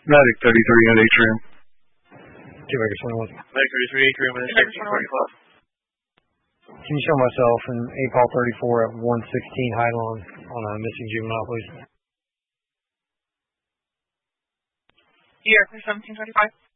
Medic 33 at Atrium. 2 Acres 21. Medic 33 Atrium at 1640 Club. Can you show myself and APOL 34 at 116 Highland on a missing juvenile, please? Here, 1725.